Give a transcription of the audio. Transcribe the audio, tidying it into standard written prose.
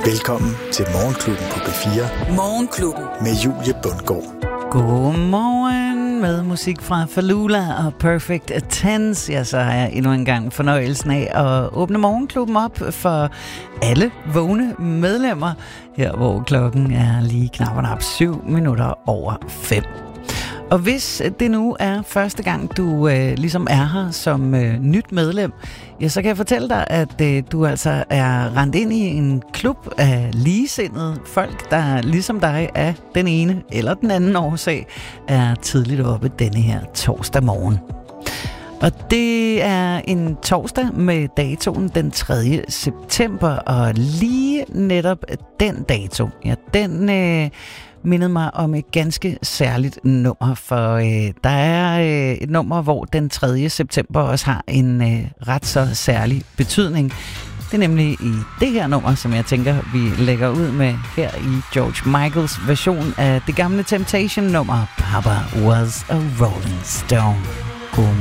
Velkommen til Morgenklubben på B4. Morgenklubben. Med Julie Bundgaard. Godmorgen med musik fra Falula og Perfect Tense. Ja, så har jeg endnu en gang fornøjelsen af at åbne Morgenklubben op for alle vågne medlemmer. Her hvor klokken er lige knap 7 minutter over 5. Og hvis det nu er første gang, du ligesom er her som nyt medlem, ja, så kan jeg fortælle dig, at du altså er rendt ind i en klub af ligesindede folk, der ligesom dig af den ene eller den anden årsag er tidligt oppe denne her torsdag morgen. Og det er en torsdag med datoen den 3. september, og lige netop den dato, ja, den mindede mig om et ganske særligt nummer, for der er et nummer, hvor den 3. september også har en ret så særlig betydning. Det er nemlig i det her nummer, som jeg tænker, vi lægger ud med her i George Michaels version af det gamle Temptation-nummer, Papa Was a Rolling Stone. God